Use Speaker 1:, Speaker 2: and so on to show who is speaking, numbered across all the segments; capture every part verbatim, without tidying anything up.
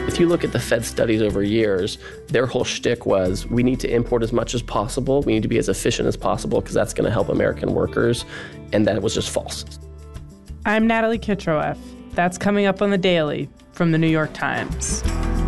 Speaker 1: If you look at the Fed studies over years, their whole shtick was we need to import as much as possible. We need to be as efficient as possible because that's going to help American workers. And that was just false.
Speaker 2: I'm Natalie Kitroeff. That's coming up on The Daily from The New York Times.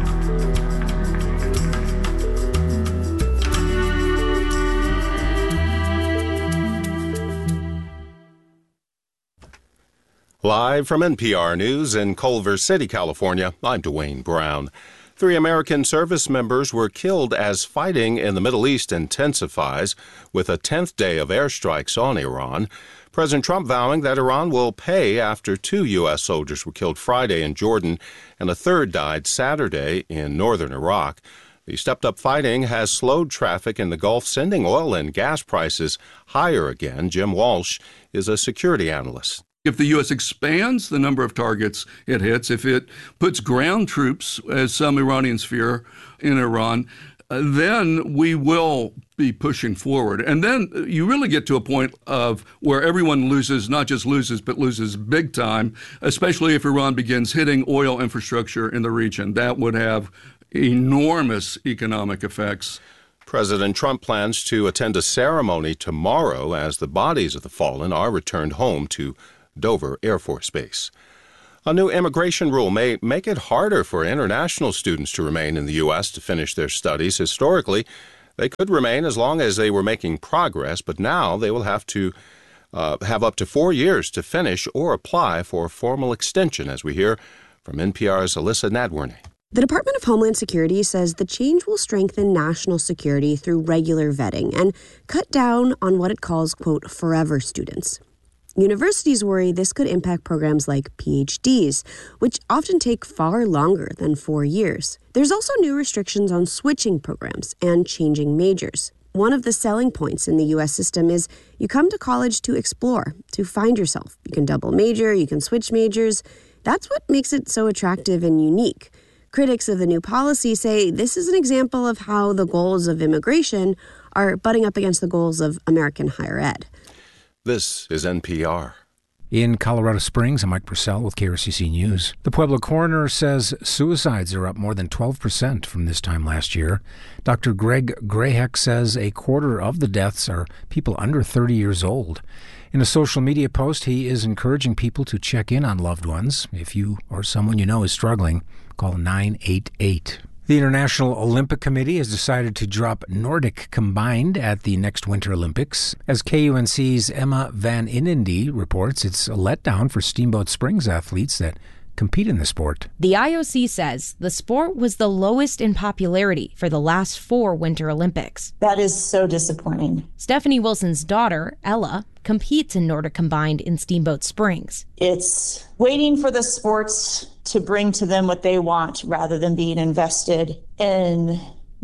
Speaker 3: Live from N P R News in Culver City, California, I'm Dwayne Brown. Three American service members were killed as fighting in the Middle East intensifies, with a tenth day of airstrikes on Iran. President Trump vowing that Iran will pay after two U S soldiers were killed Friday in Jordan and a third died Saturday in northern Iraq. The stepped-up fighting has slowed traffic in the Gulf, sending oil and gas prices higher again. Jim Walsh is a security analyst.
Speaker 4: If the U S expands the number of targets it hits, if it puts ground troops, as some Iranians fear, in Iran, uh, then we will be pushing forward. And then you really get to a point of where everyone loses, not just loses, but loses big time, especially if Iran begins hitting oil infrastructure in the region. That would have enormous economic effects.
Speaker 3: President Trump plans to attend a ceremony tomorrow as the bodies of the fallen are returned home to Dover Air Force Base. A new immigration rule may make it harder for international students to remain in the U S to finish their studies. Historically, they could remain as long as they were making progress, but now they will have to uh, have up to four years to finish or apply for a formal extension, as we hear from N P R's Alyssa Nadworny.
Speaker 5: The Department of Homeland Security says the change will strengthen national security through regular vetting and cut down on what it calls, quote, forever students. Universities worry this could impact programs like P H Ds, which often take far longer than four years. There's also new restrictions on switching programs and changing majors. One of the selling points in the U S system is you come to college to explore, to find yourself. You can double major, you can switch majors. That's what makes it so attractive and unique. Critics of the new policy say this is an example of how the goals of immigration are butting up against the goals of American higher ed.
Speaker 3: This is N P R.
Speaker 6: In Colorado Springs, I'm Mike Purcell with K R C C News. The Pueblo coroner says suicides are up more than twelve percent from this time last year. Doctor Greg Grahek says a quarter of the deaths are people under thirty years old. In a social media post, he is encouraging people to check in on loved ones. If you or someone you know is struggling, call nine eight eight. The International Olympic Committee has decided to drop Nordic combined at the next Winter Olympics. As K U N C's Emma Van Inendy reports, it's a letdown for Steamboat Springs athletes that compete in the sport.
Speaker 7: The I O C says the sport was the lowest in popularity for the last four Winter Olympics.
Speaker 8: That is so disappointing.
Speaker 7: Stephanie Wilson's daughter, Ella, competes in Nordic combined in Steamboat Springs.
Speaker 8: It's waiting for the sports to bring to them what they want rather than being invested in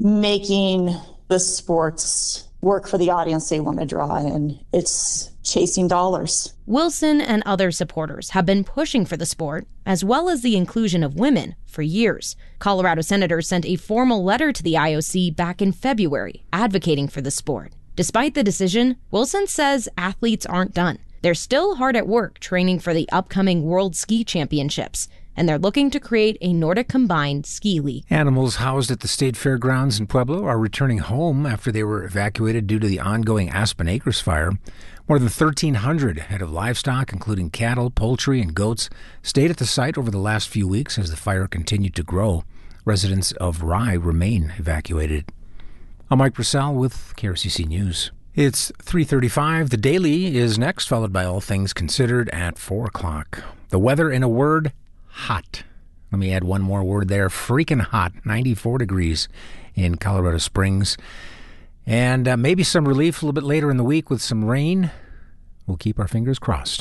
Speaker 8: making the sports work for the audience they want to draw in. It's chasing dollars.
Speaker 7: Wilson and other supporters have been pushing for the sport, as well as the inclusion of women, for years. Colorado senators sent a formal letter to the I O C back in February advocating for the sport. Despite the decision, Wilson says athletes aren't done. They're still hard at work training for the upcoming World Ski Championships, and they're looking to create a Nordic combined ski league.
Speaker 6: Animals housed at the state fairgrounds in Pueblo are returning home after they were evacuated due to the ongoing Aspen Acres fire. More than thirteen hundred head of livestock, including cattle, poultry, and goats, stayed at the site over the last few weeks as the fire continued to grow. Residents of Rye remain evacuated. I'm Mike Purcell with K R C C News. It's three thirty-five. The Daily is next, followed by All Things Considered at four o'clock. The weather in a word, hot. Let me add one more word there, freaking hot, ninety-four degrees in Colorado Springs. And uh, maybe some relief a little bit later in the week with some rain. We'll keep our fingers crossed.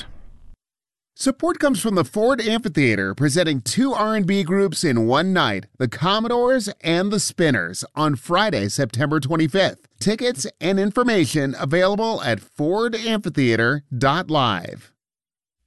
Speaker 9: Support comes from the Ford Amphitheater, presenting two R and B groups in one night, the Commodores and the Spinners, on Friday, September twenty-fifth. Tickets and information available at ford amphitheater dot live.